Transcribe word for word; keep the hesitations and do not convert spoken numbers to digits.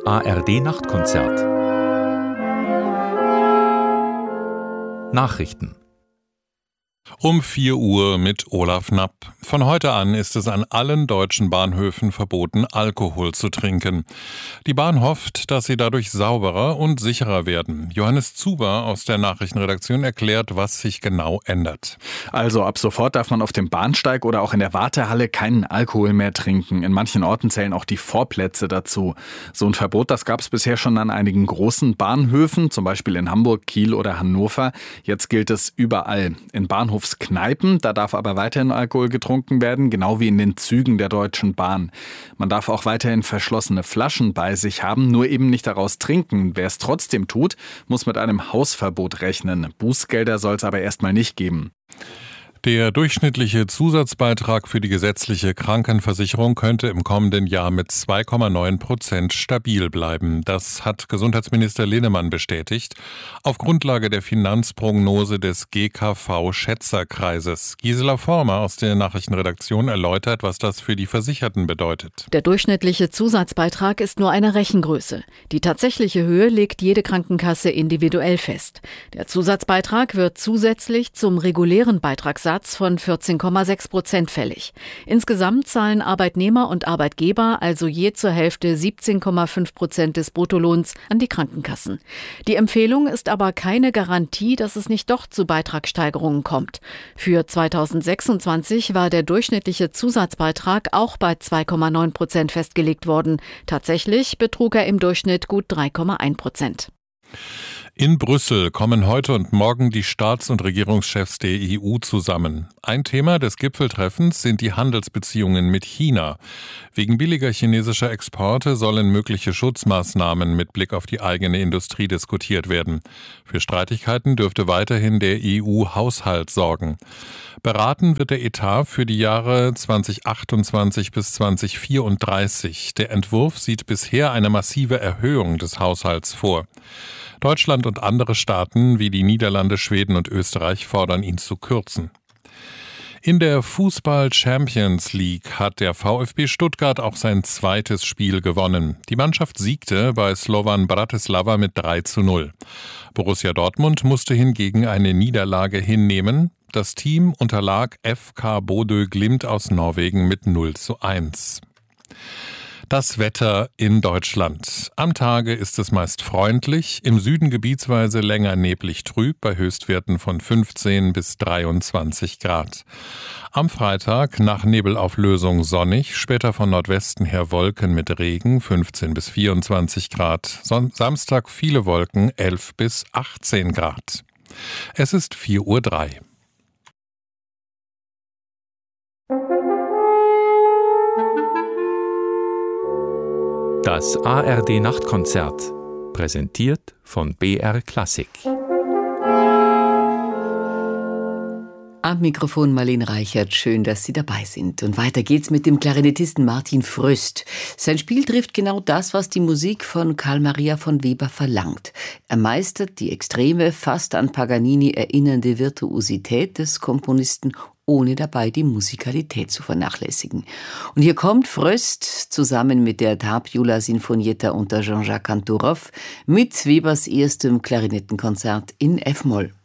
A R D-Nachtkonzert. Nachrichten. Um vier Uhr mit Olaf Knapp. Von heute an ist es an allen deutschen Bahnhöfen verboten, Alkohol zu trinken. Die Bahn hofft, dass sie dadurch sauberer und sicherer werden. Johannes Zuber aus der Nachrichtenredaktion erklärt, was sich genau ändert. Also ab sofort darf man auf dem Bahnsteig oder auch in der Wartehalle keinen Alkohol mehr trinken. In manchen Orten zählen auch die Vorplätze dazu. So ein Verbot, das gab es bisher schon an einigen großen Bahnhöfen, zum Beispiel in Hamburg, Kiel oder Hannover. Jetzt gilt es überall. In Bahnhofskneipen, da darf aber weiterhin Alkohol getrunken werden, genau wie in den Zügen der Deutschen Bahn. Man darf auch weiterhin verschlossene Flaschen bei sich haben, nur eben nicht daraus trinken. Wer es trotzdem tut, muss mit einem Hausverbot rechnen. Bußgelder soll es aber erstmal nicht geben. Der durchschnittliche Zusatzbeitrag für die gesetzliche Krankenversicherung könnte im kommenden Jahr mit zwei Komma neun Prozent stabil bleiben. Das hat Gesundheitsminister Linnemann bestätigt, auf Grundlage der Finanzprognose des G K V-Schätzerkreises. Gisela Former aus der Nachrichtenredaktion erläutert, was das für die Versicherten bedeutet. Der durchschnittliche Zusatzbeitrag ist nur eine Rechengröße. Die tatsächliche Höhe legt jede Krankenkasse individuell fest. Der Zusatzbeitrag wird zusätzlich zum regulären Beitragssatz von vierzehn Komma sechs Prozent fällig. Insgesamt zahlen Arbeitnehmer und Arbeitgeber also je zur Hälfte siebzehn Komma fünf Prozent des Bruttolohns an die Krankenkassen. Die Empfehlung ist aber keine Garantie, dass es nicht doch zu Beitragssteigerungen kommt. Für zweitausendsechsundzwanzig war der durchschnittliche Zusatzbeitrag auch bei zwei Komma neun Prozent festgelegt worden. Tatsächlich betrug er im Durchschnitt gut drei Komma eins Prozent. In Brüssel kommen heute und morgen die Staats- und Regierungschefs der E U zusammen. Ein Thema des Gipfeltreffens sind die Handelsbeziehungen mit China. Wegen billiger chinesischer Exporte sollen mögliche Schutzmaßnahmen mit Blick auf die eigene Industrie diskutiert werden. Für Streitigkeiten dürfte weiterhin der E U-Haushalt sorgen. Beraten wird der Etat für die Jahre zweitausendachtundzwanzig bis zweitausendvierunddreißig. Der Entwurf sieht bisher eine massive Erhöhung des Haushalts vor. Deutschland und andere Staaten wie die Niederlande, Schweden und Österreich fordern ihn zu kürzen. In der Fußball-Champions League hat der VfB Stuttgart auch sein zweites Spiel gewonnen. Die Mannschaft siegte bei Slovan Bratislava mit drei zu null. Borussia Dortmund musste hingegen eine Niederlage hinnehmen. Das Team unterlag F K Bodø Glimt aus Norwegen mit null zu eins. Das Wetter in Deutschland. Am Tage ist es meist freundlich, im Süden gebietsweise länger neblig trüb bei Höchstwerten von fünfzehn bis dreiundzwanzig Grad. Am Freitag nach Nebelauflösung sonnig, später von Nordwesten her Wolken mit Regen, fünfzehn bis vierundzwanzig Grad. Samstag viele Wolken, elf bis achtzehn Grad. Es ist vier Uhr drei. Das A R D-Nachtkonzert, präsentiert von B R Klassik. Am Mikrofon Marlene Reichert, schön, dass Sie dabei sind. Und weiter geht's mit dem Klarinettisten Martin Fröst. Sein Spiel trifft genau das, was die Musik von Carl Maria von Weber verlangt. Er meistert die extreme, fast an Paganini erinnernde Virtuosität des Komponisten, ohne dabei die Musikalität zu vernachlässigen. Und hier kommt Fröst zusammen mit der Taormina Sinfonietta unter Jean-Jacques Kantorov mit Webers erstem Klarinettenkonzert in F-Moll.